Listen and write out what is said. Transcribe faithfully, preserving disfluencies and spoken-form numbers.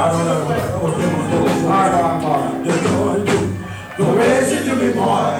don't know. All right, all right. The rest to me, boy.